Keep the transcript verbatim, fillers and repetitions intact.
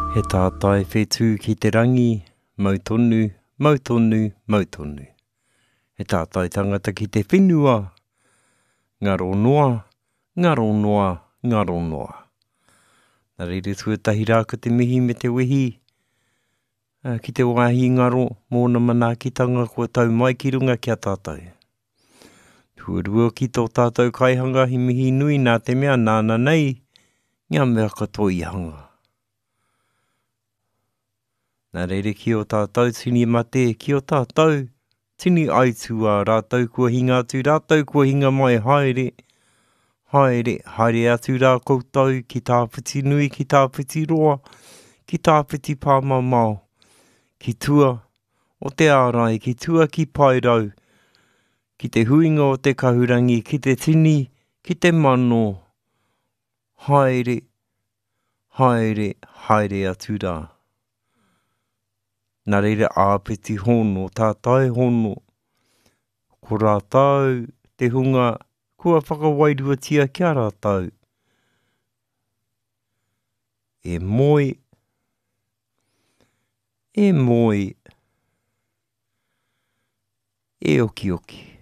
He tātai whetū ki te rangi, mautonu, mautonu, mautonu. He tātai tangata ki te whenua, ngaro noa, ngaro noa, ngaro noa. Nā reire tuatahi rā ko te mihi me te wehi, uh, ki te wāhi ngaro, mōna manaakitanga kua tau mai ki runga kia tātou. Tuarua ki tō tātou kaihanga hi mihi nui nā te mea nāna nei, ngā mea katoa i hanga. Nā reire ki o tātou tini mate, ki o tātou tini aitua rātou kua hinga atu, rātou kua hinga mai haere, haere, haere atu rā koutou ki tāwhiti nui, ki tāwhiti roa, ki tāwhiti pāmaumau, ki tua o te ārai, ki tua ki pairau, ki te huinga o te kahurangi, ki te tini, ki te mano, haere, haere, haere atu rā. Nā reira āpiti hono, tātai hono, ko rātau te hunga, kua whakawairuatia kia rātau. E moi, e moi, e oki oki.